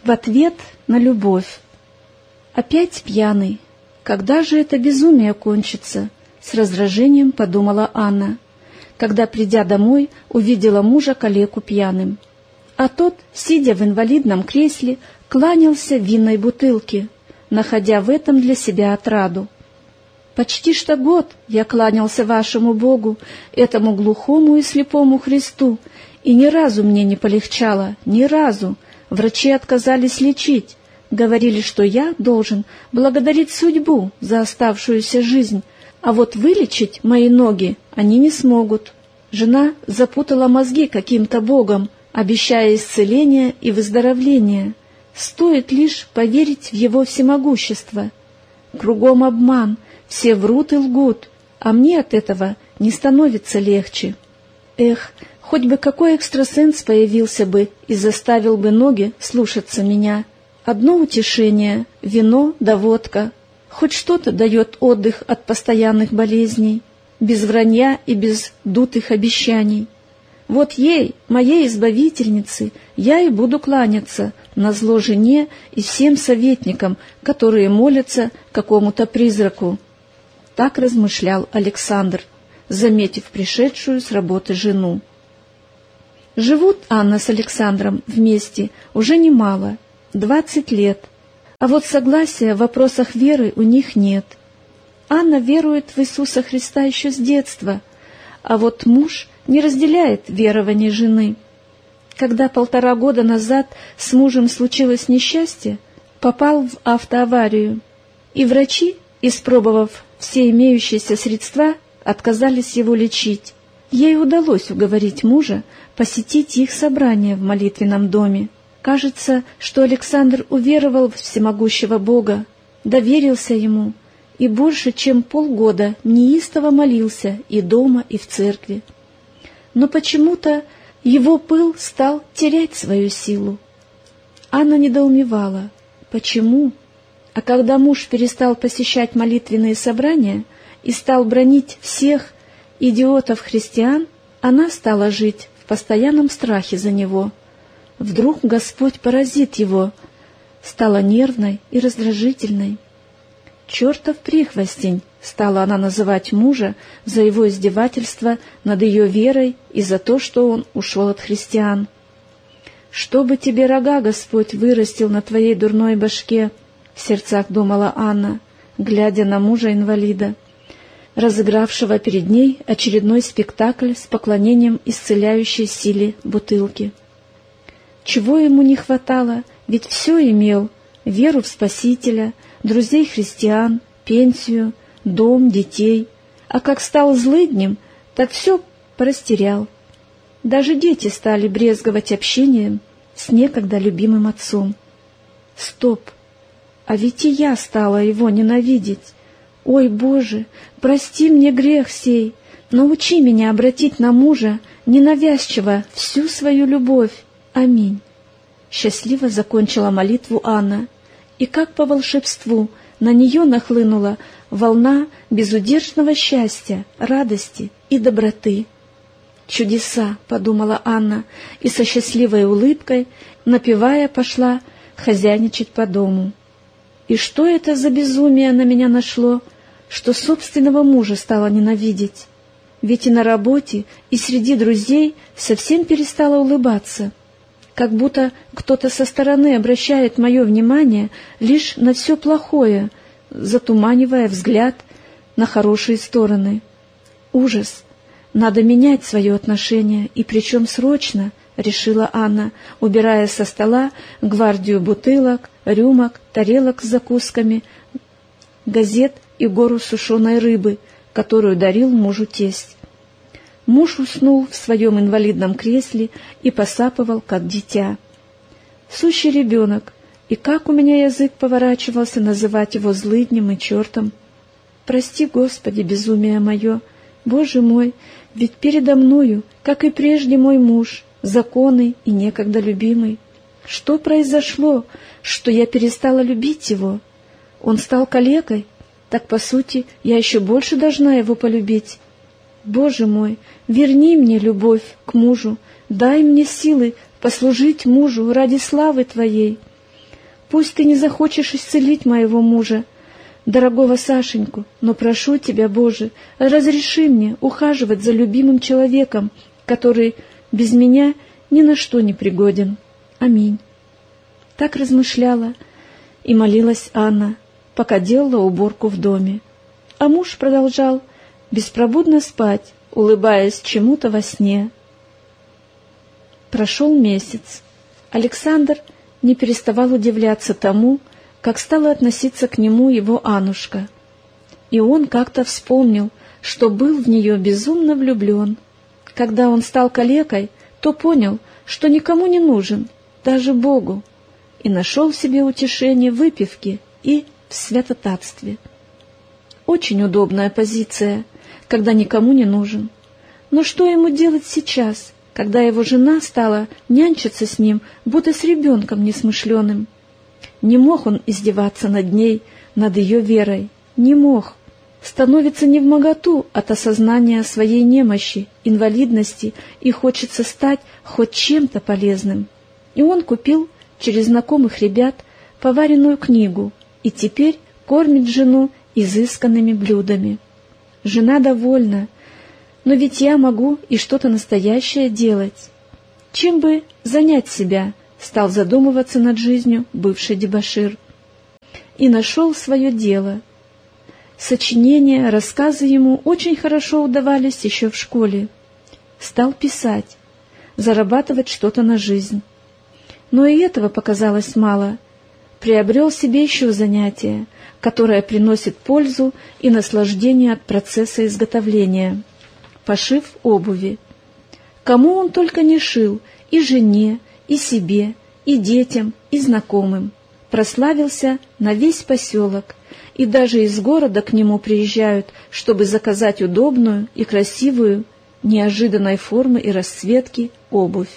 В ответ на любовь. Опять пьяный. Когда же это безумие кончится? С раздражением подумала Анна, когда, придя домой, увидела мужа калеку пьяным. А тот, сидя в инвалидном кресле, кланялся винной бутылке, находя в этом для себя отраду. «Почти что год я кланялся вашему Богу, этому глухому и слепому Христу, и ни разу мне не полегчало, ни разу. Врачи отказались лечить, говорили, что я должен благодарить судьбу за оставшуюся жизнь, а вот вылечить мои ноги они не смогут. Жена запутала мозги каким-то богом, обещая исцеление и выздоровление. Стоит лишь поверить в его всемогущество. Кругом обман, все врут и лгут, а мне от этого не становится легче. Эх, хоть бы какой экстрасенс появился бы и заставил бы ноги слушаться меня. Одно утешение — вино да водка. Хоть что-то дает отдых от постоянных болезней, без вранья и без дутых обещаний. Вот ей, моей избавительнице, я и буду кланяться, назло жене и всем советникам, которые молятся какому-то призраку. Так размышлял Александр, заметив пришедшую с работы жену. Живут Анна с Александром вместе уже немало, 20 лет, а вот согласия в вопросах веры у них нет. Анна верует в Иисуса Христа еще с детства, а вот муж не разделяет верований жены. Когда 1,5 года назад с мужем случилось несчастье, попал в автоаварию, и врачи, испробовав все имеющиеся средства, отказались его лечить. Ей удалось уговорить мужа посетить их собрание в молитвенном доме. Кажется, что Александр уверовал в всемогущего Бога, доверился ему и больше чем полгода неистово молился и дома, и в церкви. Но почему-то его пыл стал терять свою силу. Анна недоумевала, почему? А когда муж перестал посещать молитвенные собрания и стал бранить всех идиотов-христиан, она стала жить в постоянном страхе за него. Вдруг Господь поразит его, стала нервной и раздражительной. «Чертов прихвостень», — стала она называть мужа за его издевательство над ее верой и за то, что он ушел от христиан. «Чтобы тебе рога Господь вырастил на твоей дурной башке», — в сердцах думала Анна, глядя на мужа-инвалида, разыгравшего перед ней очередной спектакль с поклонением исцеляющей силе бутылки. Чего ему не хватало, ведь все имел — веру в Спасителя, друзей христиан, пенсию, дом, детей. А как стал злыднем, так все порастерял. Даже дети стали брезговать общением с некогда любимым отцом. Стоп! А ведь и я стала его ненавидеть. Ой, Боже, прости мне грех сей, научи меня обратить на мужа ненавязчиво всю свою любовь. Аминь. Счастливо закончила молитву Анна, и как по волшебству на нее нахлынула волна безудержного счастья, радости и доброты. «Чудеса!» — подумала Анна, и со счастливой улыбкой, напевая, пошла хозяйничать по дому. И что это за безумие на меня нашло, что собственного мужа стала ненавидеть? Ведь и на работе, и среди друзей совсем перестала улыбаться, как будто кто-то со стороны обращает мое внимание лишь на все плохое, затуманивая взгляд на хорошие стороны. Ужас! Надо менять свое отношение, и причем срочно, — решила Анна, убирая со стола гвардию бутылок, рюмок, тарелок с закусками, газет и гору сушеной рыбы, которую дарил мужу тесть. Муж уснул в своем инвалидном кресле и посапывал, как дитя. Сущий ребенок, и как у меня язык поворачивался называть его злыднем и чертом. Прости, Господи, безумие мое, Боже мой, ведь передо мною, как и прежде, мой муж, законный и некогда любимый. Что произошло, что я перестала любить его? Он стал калекой, так, по сути, я еще больше должна его полюбить. Боже мой, верни мне любовь к мужу, дай мне силы послужить мужу ради славы Твоей. Пусть ты не захочешь исцелить моего мужа, дорогого Сашеньку, но прошу тебя, Боже, разреши мне ухаживать за любимым человеком, который без меня ни на что не пригоден. Аминь. Так размышляла и молилась Анна, пока делала уборку в доме. А муж продолжал беспробудно спать, улыбаясь чему-то во сне. Прошел месяц. Александр не переставал удивляться тому, как стала относиться к нему его Аннушка. И он как-то вспомнил, что был в нее безумно влюблен. Когда он стал калекой, то понял, что никому не нужен, даже Богу, и нашел в себе утешение в выпивке и в святотатстве. Очень удобная позиция, когда никому не нужен. Но что ему делать сейчас, когда его жена стала нянчиться с ним, будто с ребенком несмышленым? Не мог он издеваться над ней, над ее верой, не мог. Становится невмоготу от осознания своей немощи, инвалидности, и хочется стать хоть чем-то полезным. И он купил через знакомых ребят поваренную книгу и теперь кормит жену изысканными блюдами. Жена довольна, но ведь я могу и что-то настоящее делать. Чем бы занять себя, стал задумываться над жизнью бывший дебошир. И нашел свое дело. Сочинения, рассказы ему очень хорошо удавались еще в школе. Стал писать, зарабатывать что-то на жизнь. Но и этого показалось мало. Приобрел себе еще занятие, которое приносит пользу и наслаждение от процесса изготовления. Пошив обуви. Кому он только не шил, и жене, и себе, и детям, и знакомым. Прославился на весь поселок, и даже из города к нему приезжают, чтобы заказать удобную и красивую, неожиданной формы и расцветки обувь.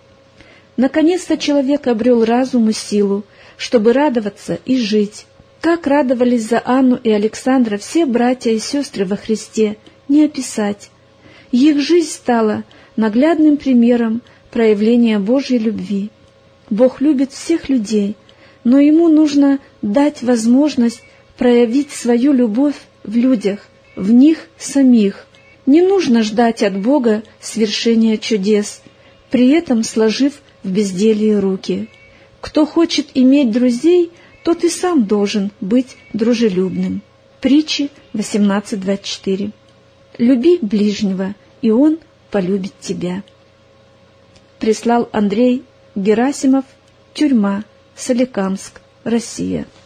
Наконец-то человек обрел разум и силу, чтобы радоваться и жить. Как радовались за Анну и Александра все братья и сестры во Христе, не описать. Их жизнь стала наглядным примером проявления Божьей любви. Бог любит всех людей, но Ему нужно дать возможность проявить свою любовь в людях, в них самих. Не нужно ждать от Бога свершения чудес, при этом сложив в безделье руки. Кто хочет иметь друзей, тот и сам должен быть дружелюбным. Притчи 18:24. Люби ближнего, и он полюбит тебя. Прислал Андрей Герасимов, тюрьма, Соликамск, Россия.